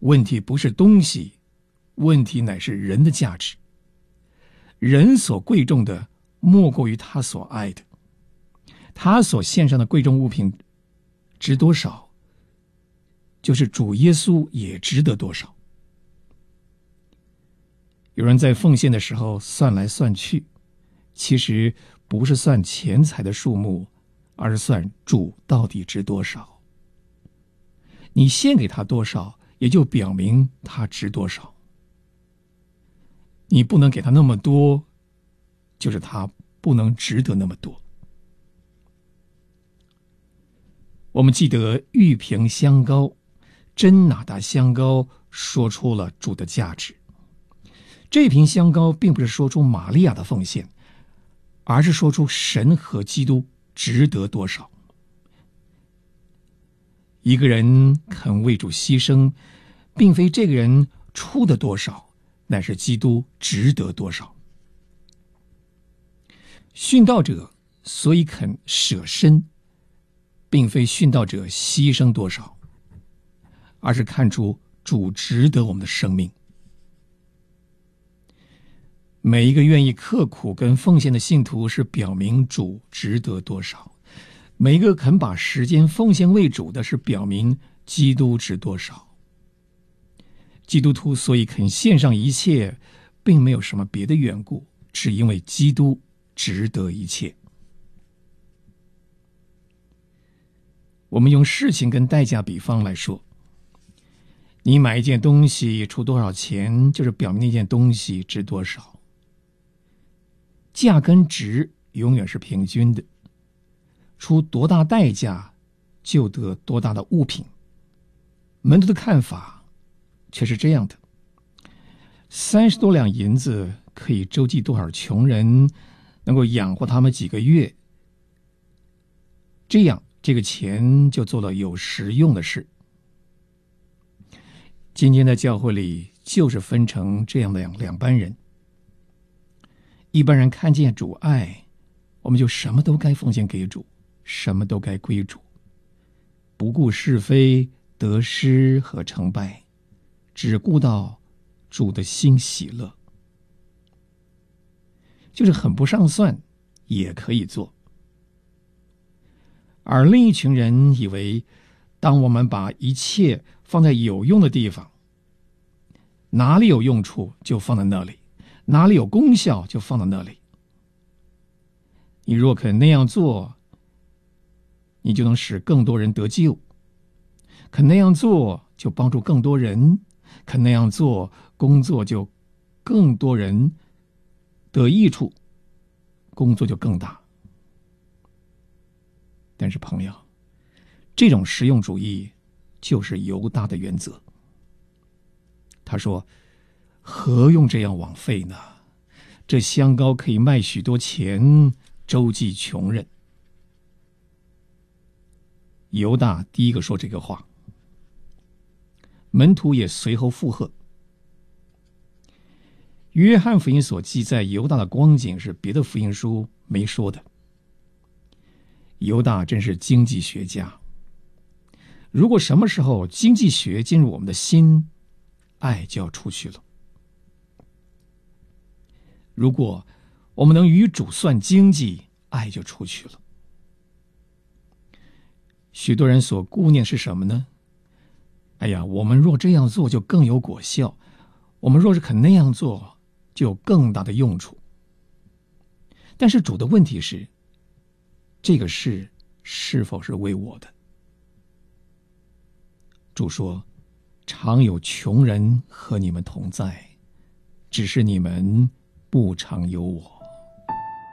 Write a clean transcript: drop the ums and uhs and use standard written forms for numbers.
问题不是东西，问题乃是人的价值。人所贵重的莫过于他所爱的，他所献上的贵重物品值多少，就是主耶稣也值得多少。有人在奉献的时候算来算去，其实不是算钱财的数目，而是算主到底值多少。你献给他多少，也就表明他值多少。你不能给他那么多，就是他不能值得那么多。我们记得玉瓶香膏，真哪噠香膏说出了主的价值。这瓶香膏并不是说出玛利亚的奉献，而是说出神和基督值得多少。一个人肯为主牺牲，并非这个人出的多少，乃是基督值得多少。殉道者所以肯舍身，并非殉道者牺牲多少，而是看出主值得我们的生命。每一个愿意刻苦跟奉献的信徒，是表明主值得多少；每一个肯把时间奉献为主的，是表明基督值多少。基督徒所以肯献上一切，并没有什么别的缘故，只因为基督值得一切。我们用事情跟代价比方来说，你买一件东西出多少钱，就是表明那件东西值多少。价跟值永远是平均的，出多大代价就得多大的物品。门徒的看法却是这样的：30多两银子可以周济多少穷人，能够养活他们几个月，这样这个钱就做了有实用的事。今天的教会里就是分成这样的两班人。一般人看见主爱，我们就什么都该奉献给主，什么都该归主，不顾是非得失和成败，只顾到主的心喜乐，就是很不上算也可以做。而另一群人以为，当我们把一切放在有用的地方，哪里有用处就放在那里，哪里有功效就放在那里。你若肯那样做，你就能使更多人得救；肯那样做，就帮助更多人；肯那样做，工作就更多人得益处，工作就更大。但是朋友，这种实用主义就是犹大的原则。他说，何用这样枉费呢？这香膏可以卖许多钱，周济穷人。犹大第一个说这个话，门徒也随后附和。约翰福音所记载犹大的光景是别的福音书没说的。犹大真是经济学家。如果什么时候经济学进入我们的心，爱就要出去了。如果我们能与主算经济，爱就出去了。许多人所顾念是什么呢？哎呀，我们若这样做就更有果效，我们若是肯那样做就有更大的用处。但是主的问题是，这个事是否是为我的？主说，常有穷人和你们同在，只是你们不常有我。